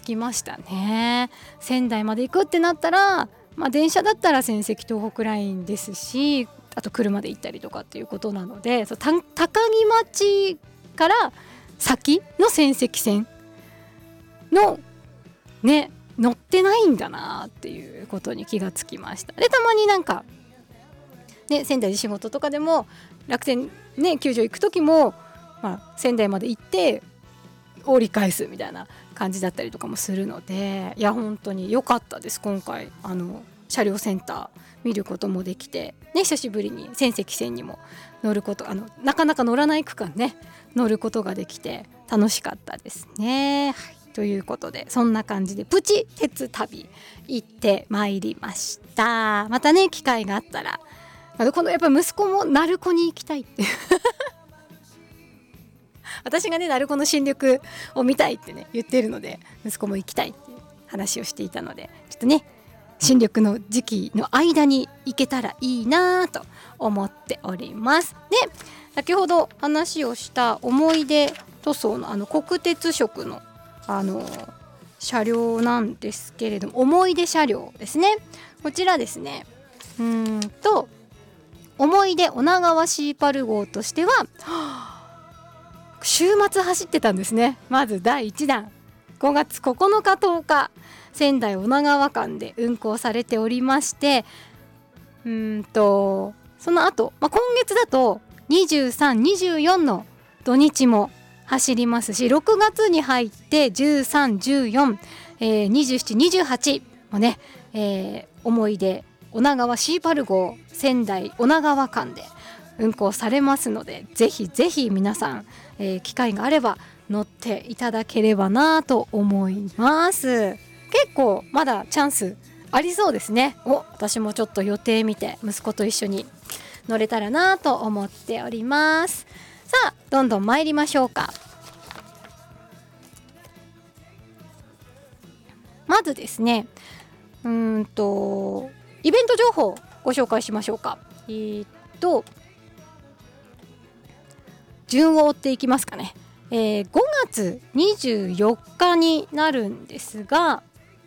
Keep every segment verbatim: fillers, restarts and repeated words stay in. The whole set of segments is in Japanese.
きましたね。仙台まで行くってなったら、まあ、電車だったら仙石東北ラインですし、あと車で行ったりとかっていうことなので、そう高木町から先の仙石線のね乗ってないんだなっていうことに気がつきました。でたまになんかね仙台で仕事とかでも楽天ね球場行く時も、まあ、仙台まで行って折り返すみたいな感じだったりとかもするので、いや本当に良かったです。今回あの車両センター見ることもできて、ね、久しぶりに仙石線にも乗ること、あのなかなか乗らない区間ね乗ることができて楽しかったですね。はい、ということでそんな感じでプチ鉄旅行ってまいりました。またね機会があったら、このやっぱ息子も鳴子に行きたいって私がね鳴子の新緑を見たいってね言ってるので、息子も行きたいっていう話をしていたので、ちょっとね新緑の時期の間に行けたらいいなと思っております。で先ほど話をした思い出塗装のあの国鉄色のあの車両なんですけれども、思い出車両ですね。こちらですね、うーんと思い出女川シーパル号としては、はあ、週末走ってたんですね。まずだいいちだんごがつここのかとおか仙台女川間で運行されておりまして、うーんとその後、まあ、今月だとにじゅうさん、にじゅうよんの土日も走りますし、ろくがつに入ってじゅうさん、じゅうよん、えー、にじゅうなな、にじゅうはちもね、えー、思い出女川シーパル号仙台女川間で運行されますので、ぜひぜひ皆さん、えー、機会があれば乗っていただければなと思います。結構まだチャンスありそうですね。お、私もちょっと予定見て息子と一緒に乗れたらなと思っております。さあどんどん参りましょうか。まずですね、うーんとイベント情報ご紹介しましょうか。えー、っと順を追っていきますかね。えー、ごがつにじゅうよっかになるんですが、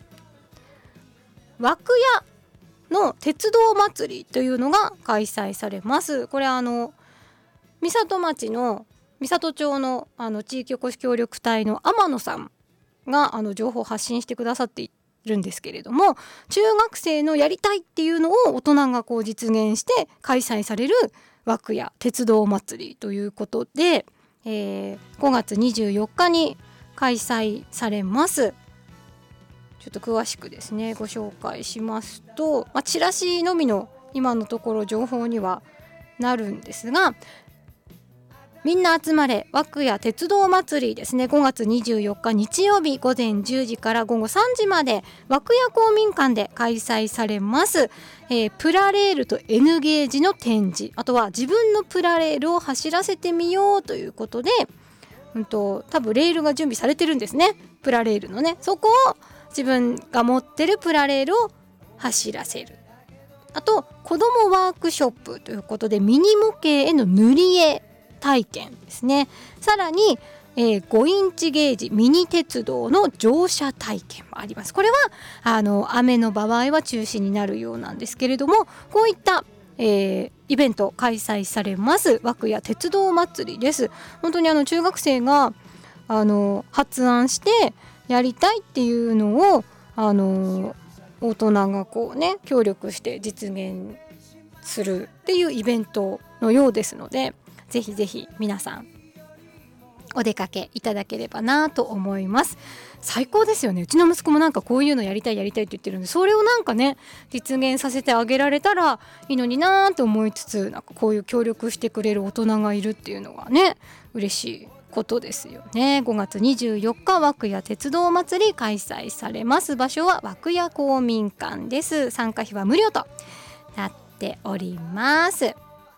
涌谷の鉄道祭りというのが開催されます。これあの三郷町の三郷町のあの地域おこし協力隊の天野さんがあの情報を発信してくださっているんですけれども、中学生のやりたいっていうのを大人がこう実現して開催される涌谷鉄道祭りということで、えー、ごがつにじゅうよっかに開催されます。ちょっと詳しくですねご紹介しますと、まあ、チラシのみの今のところ情報にはなるんですが、みんな集まれ涌谷鉄道祭りですね、ごがつにじゅうよっか日曜日ごぜんじゅうじからごごさんじまで涌谷公民館で開催されます。えー、プラレールと N ゲージの展示、あとは自分のプラレールを走らせてみようということで、うんと多分レールが準備されてるんですね。プラレールのね、そこを自分が持ってるプラレールを走らせる。あと子どもワークショップということでミニ模型への塗り絵体験ですね。さらに、えー、ごインチゲージミニ鉄道の乗車体験もあります。これはあの雨の場合は中止になるようなんですけれども、こういった、えー、イベント開催されます涌谷鉄道祭りです。本当にあの中学生があの発案してやりたいっていうのをあの大人がこうね協力して実現するっていうイベントのようですので、ぜひぜひ皆さんお出かけいただければなと思います。最高ですよね。うちの息子もなんかこういうのやりたいやりたいって言ってるんで、それをなんかね実現させてあげられたらいいのになと思いつつ、なんかこういう協力してくれる大人がいるっていうのがね嬉しいことですよね。ごがつにじゅうよっか涌谷鉄道祭り開催されます。場所は涌谷公民館です。参加費は無料となっております。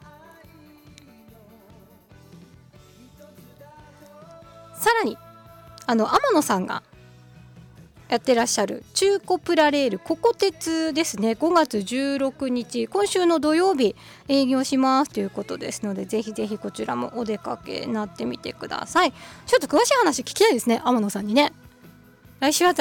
さらにあの天野さんがやってらっしゃる中古プラレールココ鉄ですね、ごがつじゅうろくにち今週の土曜日営業しますということですので、ぜひぜひこちらもお出かけになってみてください。ちょっと詳しい話聞きたいですね、天野さんにね。来週あたり